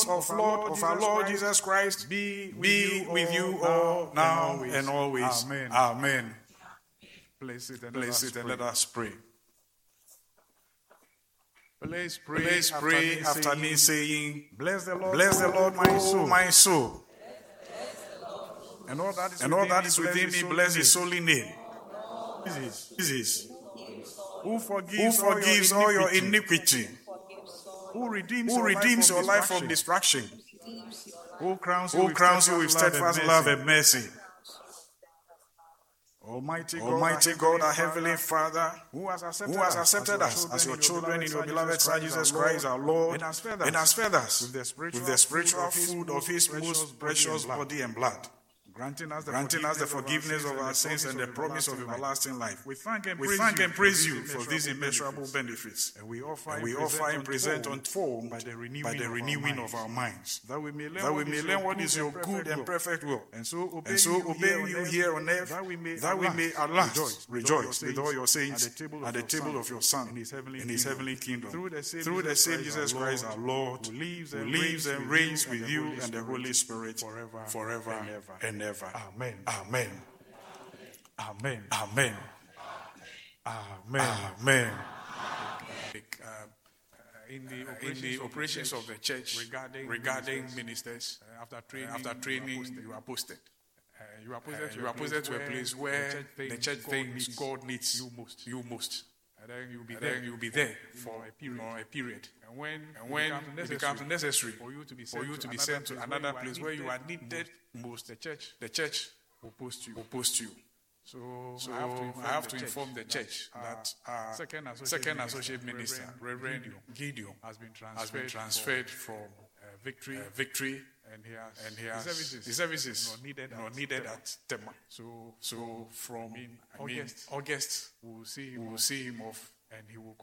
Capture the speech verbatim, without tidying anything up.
of Lord of our Lord Jesus Christ be with you all now and always. Amen. Amen. Place it and Place it and let us pray. Please pray, Please pray after me saying, Bless the Lord, bless the Lord, my soul, my soul. And all that is and all that is within me, bless his holy name. Jesus, Jesus, who forgives, who forgives all your iniquity, iniquity, who redeems, who your, redeems life your life from from destruction, destruction, who crowns you who with crowns you with steadfast steadfast love love and and mercy. Almighty God, Almighty God, our Heavenly Father, Father, who has accepted, who has accepted us as your children in your beloved Son Jesus Christ, our Lord, and has fed and has us fed us with the spiritual, with the spiritual food food of his most precious body and blood, granting us the granting us the forgiveness forgiveness of our sins and the promise of everlasting life. We thank and We praise thank you and praise for you these for these immeasurable benefits. benefits. And we offer And we and offer and present present unformed by the renewing, by the of, renewing our of our minds, that we may learn, that we what, may is learn what good is your good and will. perfect will, And so obey, and so you, obey here you here on earth, that we may, that we may at last rejoice, rejoice with all your saints at the table, at the table of your Son in his heavenly, in his kingdom. heavenly kingdom, Through the same, through the same Jesus, Jesus Christ our Lord, who lives who and, lives reigns, and with reigns you with you and the and the Holy Spirit forever, forever and ever. and ever. Amen. Amen. Amen. Amen. Amen. Amen. In the Uh, operations, in the of, operations the of the church regarding, regarding ministers, ministers, uh, after training, uh, after training, you are posted. you are posted. Uh, Uh, you are posted to a place where the the church thinks needs God needs you most. You most. And then you'll be And there. then you'll be there for for a period. for a period. And when, And when it becomes it becomes necessary for you to be for sent you to to be another sent to place another where place you where are you are needed needed most, the church the church will post you. will post you. So, So I have to inform, I have the, to church inform the church that, that our second associate second minister, associate minister, Reverend Reverend Gideon, Gideon, has been transferred, has been transferred from uh, victory, uh, victory, and he has, and he has the services, the services not needed, not at, needed Tema. at Tema. So, So from in I mean, August, August, we will see we him will off, see him off, and he will